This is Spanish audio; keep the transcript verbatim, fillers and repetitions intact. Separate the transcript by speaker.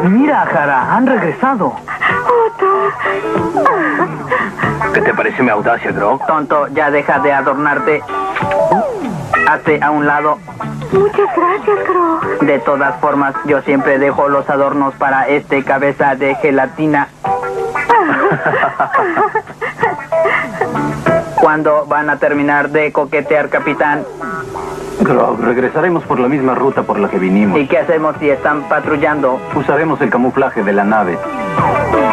Speaker 1: Mira, Jara, han regresado.
Speaker 2: Otto.
Speaker 3: ¿Qué te parece mi audacia, Grog?
Speaker 1: Tonto, ya deja de adornarte. Hazte a un lado.
Speaker 2: Muchas gracias, Grog.
Speaker 1: De todas formas, yo siempre dejo los adornos para este cabeza de gelatina. ¿Cuándo van a terminar de coquetear, capitán?
Speaker 3: Grog, regresaremos por la misma ruta por la que vinimos.
Speaker 1: ¿Y qué hacemos si están patrullando?
Speaker 3: Usaremos el camuflaje de la nave.